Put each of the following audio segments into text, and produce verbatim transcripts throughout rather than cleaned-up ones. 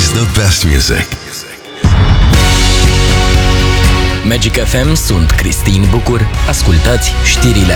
is the best music. Magic F M, sunt Cristin Bucur. Ascultați știrile.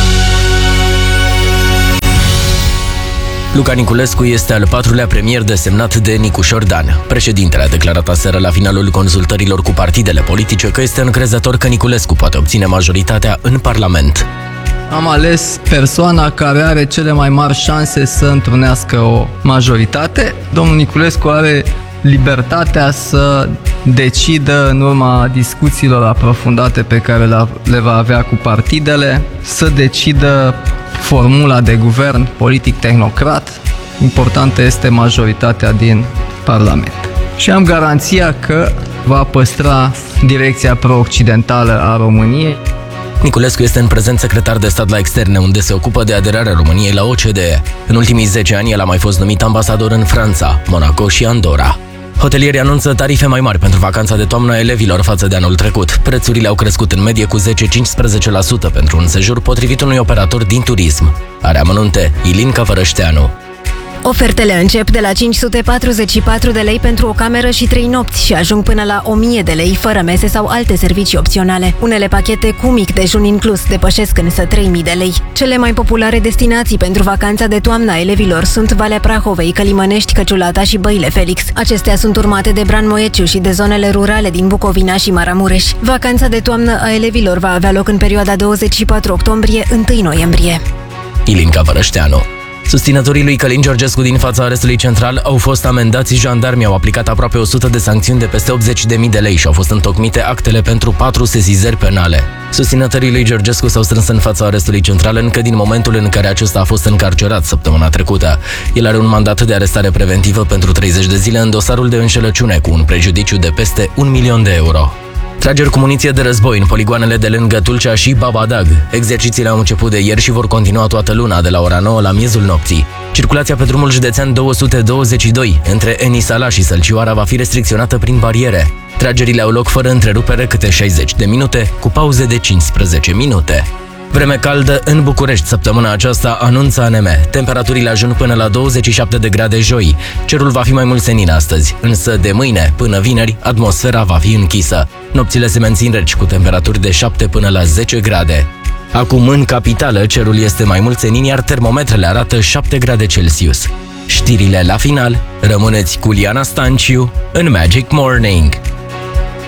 Luca Niculescu este al patrulea premier desemnat de Nicușor Dan. Președintele a declarat aseară la finalul consultărilor cu partidele politice că este încrezător că Niculescu poate obține majoritatea în Parlament. Am ales persoana care are cele mai mari șanse să întrunească o majoritate. Domnul Niculescu are libertatea să decidă în urma discuțiilor aprofundate pe care le va avea cu partidele, să decidă formula de guvern politic-tehnocrat. Importantă este majoritatea din Parlament. Și am garanția că va păstra direcția pro-occidentală a României. Niculescu este în prezent secretar de stat la externe, unde se ocupă de aderarea României la O C D E. În ultimii zece ani, el a mai fost numit ambasador în Franța, Monaco și Andorra. Hotelierii anunță tarife mai mari pentru vacanța de toamnă a elevilor față de anul trecut. Prețurile au crescut în medie cu zece-cincisprezece la sută pentru un sejur, potrivit unui operator din turism. Are amănunte Ilin Căvărășteanu. Ofertele încep de la cinci sute patruzeci și patru de lei pentru o cameră și trei nopți și ajung până la o mie de lei fără mese sau alte servicii opționale. Unele pachete cu mic dejun inclus depășesc însă trei mii de lei. Cele mai populare destinații pentru vacanța de toamnă a elevilor sunt Valea Prahovei, Călimănești, Căciulata și Băile Felix. Acestea sunt urmate de Bran Moeciu și de zonele rurale din Bucovina și Maramureș. Vacanța de toamnă a elevilor va avea loc în perioada douăzeci și patru octombrie - întâi noiembrie. Ilin Căvărășteanu. Susținătorii lui Călin Georgescu din fața arestului central au fost amendați, jandarmii au aplicat aproape o sută de sancțiuni de peste optzeci de mii de lei și au fost întocmite actele pentru patru sesizări penale. Susținătorii lui Georgescu s-au strâns în fața arestului central încă din momentul în care acesta a fost încarcerat săptămâna trecută. El are un mandat de arestare preventivă pentru treizeci de zile în dosarul de înșelăciune cu un prejudiciu de peste un milion de euro. Trageri cu muniție de război în poligoanele de lângă Tulcea și Babadag. Exercițiile au început de ieri și vor continua toată luna, de la ora nouă la miezul nopții. Circulația pe drumul județean două sute douăzeci și doi între Enisala și Sălcioara va fi restricționată prin bariere. Tragerile au loc fără întrerupere câte șaizeci de minute, cu pauze de cincisprezece minute. Vreme caldă în București săptămâna aceasta, anunță A N M. Temperaturile ajung până la douăzeci și șapte de grade joi. Cerul va fi mai mult senin astăzi, însă de mâine până vineri atmosfera va fi închisă. Nopțile se mențin reci cu temperaturi de șapte până la zece grade. Acum în capitală cerul este mai mult senin, iar termometrele arată șapte grade Celsius. Știrile la final, rămâneți cu Liana Stanciu în Magic Morning.